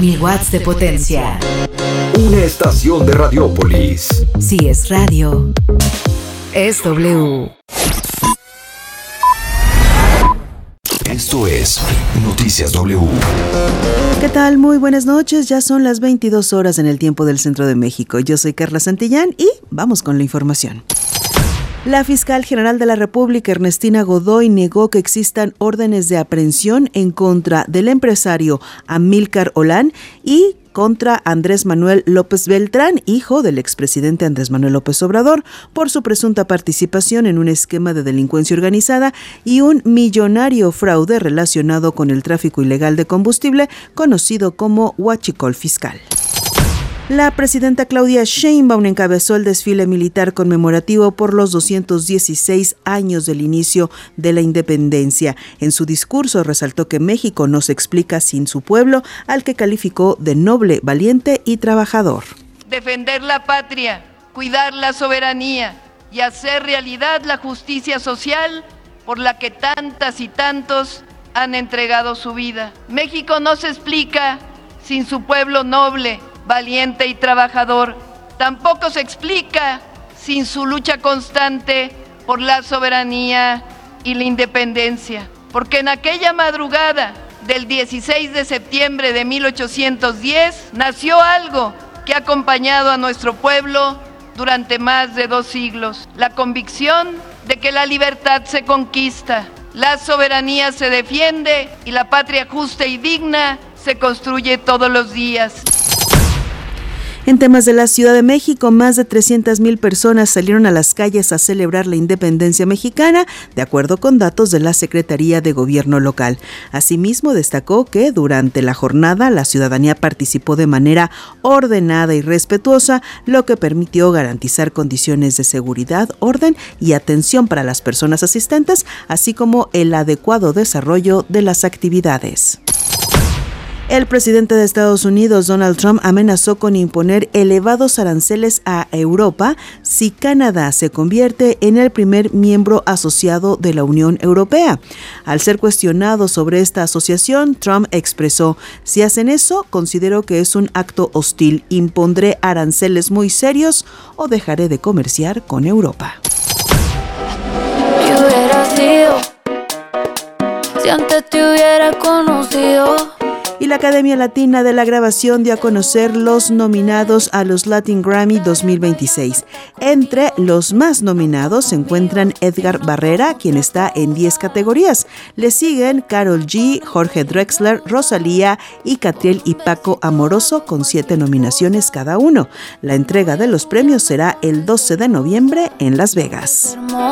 30.000 watts de potencia. Una estación de Radiópolis. Si es radio, es W. Esto es Noticias W. ¿Qué tal? Muy buenas noches. Ya son las 22 horas en el tiempo del Centro de México. Yo soy Carla Santillán y vamos con la información. La fiscal general de la República, Ernestina Godoy, negó que existan órdenes de aprehensión en contra del empresario Amílcar Olán y contra Andrés Manuel López Beltrán, hijo del expresidente Andrés Manuel López Obrador, por su presunta participación en un esquema de delincuencia organizada y un millonario fraude relacionado con el tráfico ilegal de combustible, conocido como huachicol fiscal. La presidenta Claudia Sheinbaum encabezó el desfile militar conmemorativo por los 216 años del inicio de la independencia. En su discurso resaltó que México no se explica sin su pueblo, al que calificó de noble, valiente y trabajador. Defender la patria, cuidar la soberanía y hacer realidad la justicia social por la que tantas y tantos han entregado su vida. México no se explica sin su pueblo noble, valiente y trabajador. Tampoco se explica sin su lucha constante por la soberanía y la independencia. Porque en aquella madrugada del 16 de septiembre de 1810 nació algo que ha acompañado a nuestro pueblo durante más de 2 siglos. La convicción de que la libertad se conquista, la soberanía se defiende y la patria justa y digna se construye todos los días. En temas de la Ciudad de México, más de 300,000 personas salieron a las calles a celebrar la independencia mexicana, de acuerdo con datos de la Secretaría de Gobierno local. Asimismo, destacó que durante la jornada la ciudadanía participó de manera ordenada y respetuosa, lo que permitió garantizar condiciones de seguridad, orden y atención para las personas asistentes, así como el adecuado desarrollo de las actividades. El presidente de Estados Unidos, Donald Trump, amenazó con imponer elevados aranceles a Europa si Canadá se convierte en el primer miembro asociado de la Unión Europea. Al ser cuestionado sobre esta asociación, Trump expresó: "Si hacen eso, considero que es un acto hostil. Impondré aranceles muy serios o dejaré de comerciar con Europa". ¿Qué hubiera sido si antes te hubiera conocido? Y la Academia Latina de la Grabación dio a conocer los nominados a los Latin Grammy 2026. Entre los más nominados se encuentran Edgar Barrera, quien está en 10 categorías. Le siguen Karol G, Jorge Drexler, Rosalía y Catriel y Paco Amoroso, con 7 nominaciones cada uno. La entrega de los premios será el 12 de noviembre en Las Vegas.